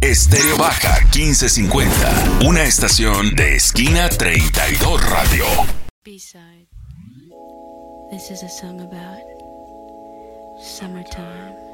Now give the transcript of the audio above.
Estéreo Baja 1550, una estación de Esquina 32 Radio. B-side. This is a song about summertime.